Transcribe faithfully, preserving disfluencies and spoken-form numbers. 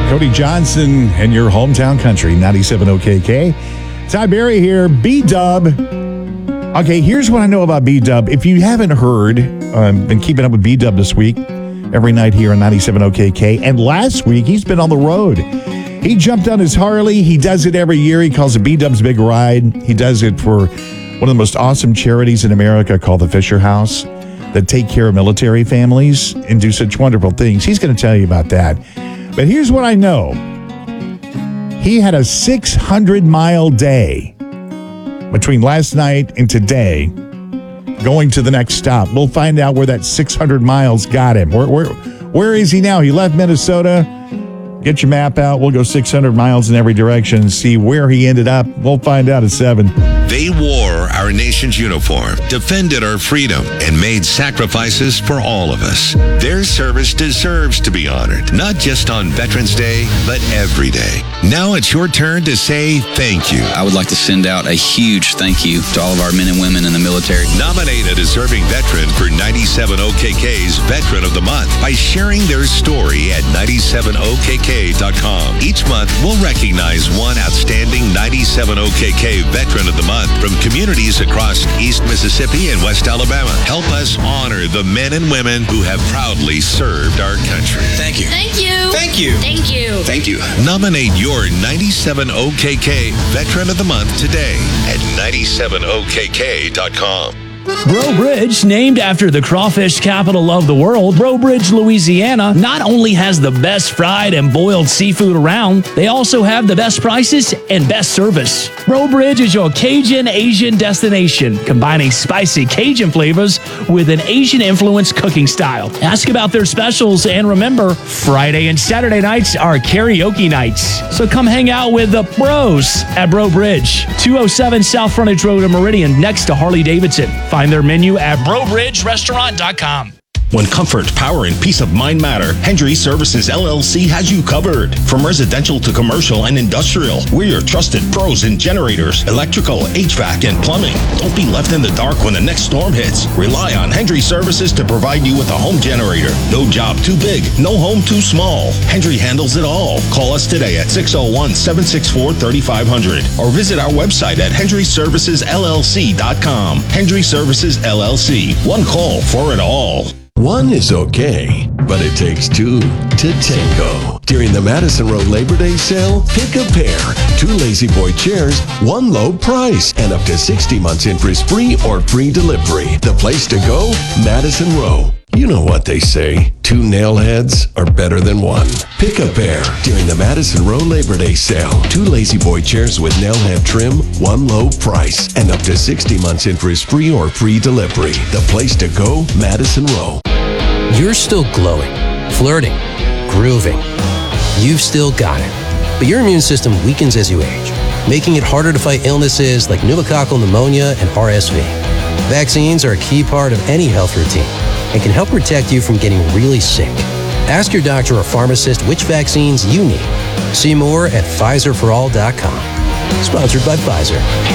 Cody Johnson and your hometown country, ninety-seven O K K. Ty Berry here, B-Dub. Okay, here's what I know about B-Dub. If you haven't heard, I've been keeping up with B-Dub this week, every night here on ninety-seven O K K. And last week, he's been on the road. He jumped on his Harley. He does it every year. He calls it B-Dub's Big Ride. He does it for one of the most awesome charities in America called the Fisher House that take care of military families and do such wonderful things. He's going to tell you about that. But here's what I know. He had a six hundred mile day between last night and today going to the next stop. We'll find out where that six hundred miles got him. Where, where, where is he now? He left Minnesota. Get your map out. We'll go six hundred miles in every direction and see where he ended up. We'll find out at seven. They wore our nation's uniform, defended our freedom, and made sacrifices for all of us. Their service deserves to be honored, not just on Veterans Day, but every day. Now it's your turn to say thank you. I would like to send out a huge thank you to all of our men and women in the military. Nominate a deserving veteran for ninety-seven O K K's Veteran of the Month by sharing their story at ninety-seven O K K dot com. Each month, we'll recognize one outstanding ninety-seven O K K Veteran of the Month from communities across East Mississippi and West Alabama. Help us honor the men and women who have proudly served our country. Thank you. Thank you. Thank you. Thank you. Thank you. Nominate your ninety-seven O K K Veteran of the Month today at ninety-seven O K K dot com. Breaux Bridge, named after the crawfish capital of the world, Breaux Bridge, Louisiana, not only has the best fried and boiled seafood around, they also have the best prices and best service. Breaux Bridge is your Cajun Asian destination, combining spicy Cajun flavors with an Asian-influenced cooking style. Ask about their specials, and remember, Friday and Saturday nights are karaoke nights. So come hang out with the Bros at Breaux Bridge, two oh seven South Frontage Road in Meridian, next to Harley-Davidson. Find their menu at breaux bridge restaurant dot com. When comfort, power, and peace of mind matter, Hendry Services L L C has you covered. From residential to commercial and industrial, we're your trusted pros in generators, electrical, H V A C, and plumbing. Don't be left in the dark when the next storm hits. Rely on Hendry Services to provide you with a home generator. No job too big, no home too small. Hendry handles it all. Call us today at six oh one, seven six four, three five zero zero or visit our website at hendry services l l c dot com. Hendry Services L L C. One call for it all. One is okay, but it takes two to tango. During the Madison Row Labor Day sale, pick a pair. Two Lazy Boy chairs, one low price, and up to sixty months interest free or free delivery. The place to go? Madison Row. You know what they say, two nailheads are better than one. Pick a pair during the Madison Row Labor Day sale. Two Lazy Boy chairs with nailhead trim, one low price, and up to sixty months interest free or free delivery. The place to go? Madison Row. You're still glowing, flirting, grooving. You've still got it. But your immune system weakens as you age, making it harder to fight illnesses like pneumococcal pneumonia and R S V. Vaccines are a key part of any health routine and can help protect you from getting really sick. Ask your doctor or pharmacist which vaccines you need. See more at Pfizer for all dot com. Sponsored by Pfizer.